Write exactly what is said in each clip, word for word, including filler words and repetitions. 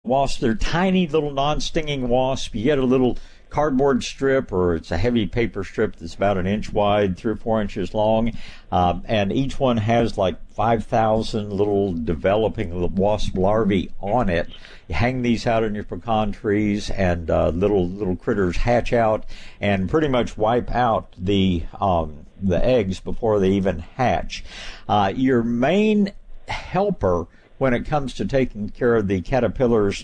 wasps. They're tiny little non-stinging wasps. You get a little cardboard strip, or it's a heavy paper strip that's about an inch wide, three or four inches long, um, and each one has like five thousand little developing wasp larvae on it. You hang these out on your pecan trees, and uh, little little critters hatch out and pretty much wipe out the um, the eggs before they even hatch. Uh, your main helper when it comes to taking care of the caterpillars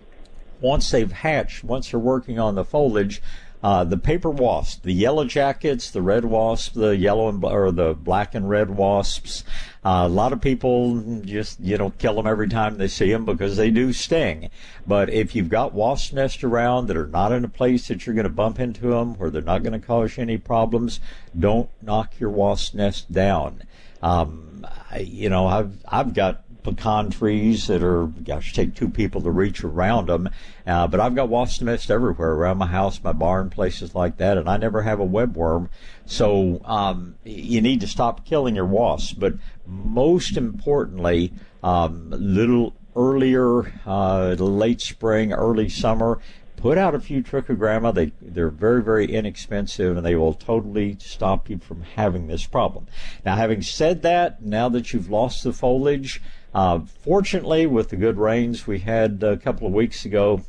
once they've hatched, once they're working on the foliage, uh, the paper wasps, the yellow jackets, the red wasps, the yellow and or the black and red wasps. Uh, a lot of people just, you know, kill them every time they see them because they do sting. But if you've got wasp nests around that are not in a place that you're going to bump into them, or they're not going to cause you any problems, don't knock your wasp nest down. Um, I, you know, I've I've got pecan trees that are, gosh, take two people to reach around them. Uh, but I've got wasp nests everywhere around my house, my barn, places like that, and I never have a webworm. So um, you need to stop killing your wasps. But most importantly, um, little earlier, uh, late spring, early summer, put out a few trichogramma. They, they're very, very inexpensive, and they will totally stop you from having this problem. Now, having said that, now that you've lost the foliage, uh, fortunately, with the good rains we had a couple of weeks ago,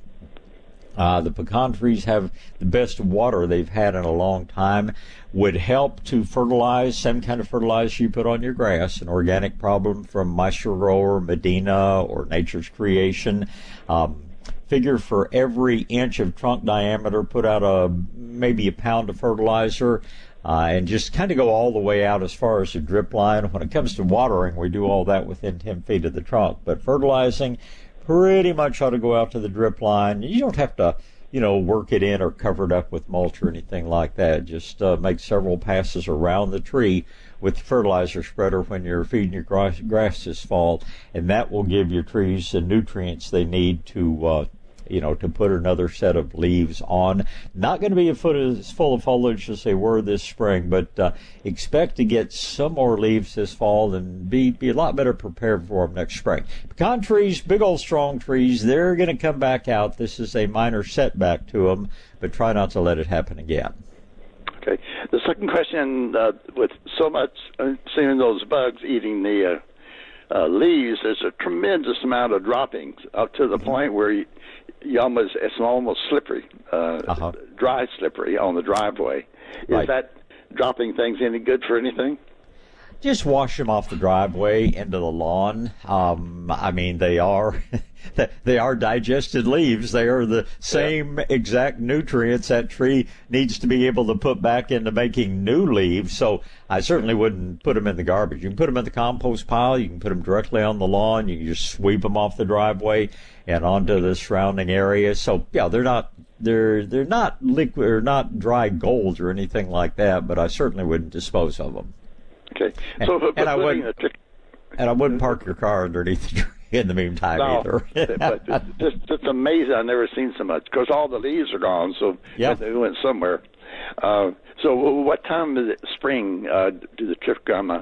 uh, the pecan trees have the best water they've had in a long time. Would help to fertilize, same kind of fertilizer you put on your grass, an organic problem from Maestro Grower, Medina, or Nature's Creation. Um, Figure for every inch of trunk diameter, put out a maybe a pound of fertilizer, uh, and just kind of go all the way out as far as the drip line. When it comes to watering, we do all that within ten feet of the trunk. But fertilizing pretty much ought to go out to the drip line. You don't have to, you know, work it in or cover it up with mulch or anything like that. Just uh, make several passes around the tree with the fertilizer spreader when you're feeding your grass, grass this fall, and that will give your trees the nutrients they need to uh, you know, to put another set of leaves on. Not going to be a foot as full of foliage as they were this spring, but uh, expect to get some more leaves this fall and be, be a lot better prepared for them next spring. Pecan trees, big old strong trees, they're going to come back out. This is a minor setback to them, but try not to let it happen again. Okay. The second question, uh, with so much, uh, seeing those bugs eating the uh, uh, leaves, there's a tremendous amount of droppings up to the mm-hmm. point where you, you almost, it's almost slippery, uh, uh-huh. dry slippery on the driveway. Is right. that dropping things any good for anything? Just wash them off the driveway into the lawn. Um, I mean, they are they are digested leaves. They are the same yeah. exact nutrients that tree needs to be able to put back into making new leaves. So I certainly wouldn't put them in the garbage. You can put them in the compost pile. You can put them directly on the lawn. You can just sweep them off the driveway and onto the surrounding area. So yeah, they're not they're they're not liquid or not dry gold or anything like that. But I certainly wouldn't dispose of them. Okay. So, and, but and I wouldn't, trick, and I wouldn't park your car underneath the tree in the meantime no, either. But it's just, it's amazing. I've never seen so much because all the leaves are gone, so yeah. they went somewhere. Uh, so, what time is it spring uh, do the trichogramma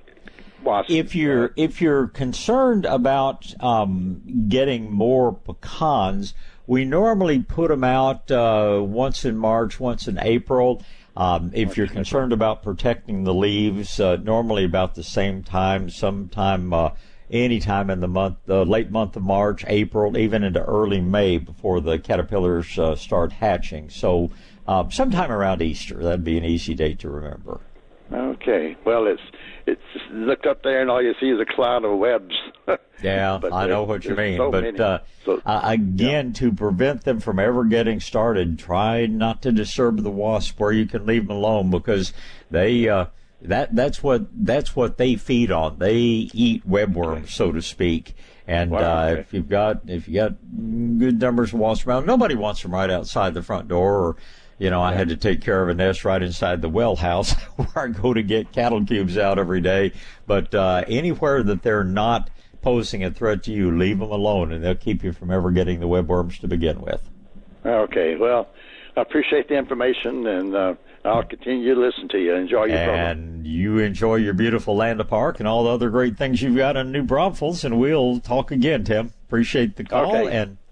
wasps? If you're if you're concerned about um, getting more pecans, we normally put them out uh, once in March, once in April. Um, if you're concerned about protecting the leaves, uh, normally about the same time, sometime, uh, any time in the month, the uh, late month of March, April, even into early May before the caterpillars uh, start hatching. So, uh, sometime around Easter, that'd be an easy date to remember. Okay. Well, it's it's look up there and all you see is a cloud of webs. Yeah, I know what you mean. So but uh, so, uh, again, yeah. to prevent them from ever getting started, try not to disturb the wasp where you can leave them alone, because they uh, that that's what that's what they feed on. They eat webworms, so to speak. And wow, uh, okay. if you've got if you got good numbers of wasps around, nobody wants them right outside the front door. Or, you know, I had to take care of a nest right inside the well house where I go to get cattle cubes out every day. But uh, anywhere that they're not posing a threat to you, leave them alone, and they'll keep you from ever getting the webworms to begin with. Okay. Well, I appreciate the information, and uh, I'll continue to listen to you. Enjoy your and program. And you enjoy your beautiful Land Park and all the other great things you've got in New Braunfels, and we'll talk again, Tim. Appreciate the call. Okay. and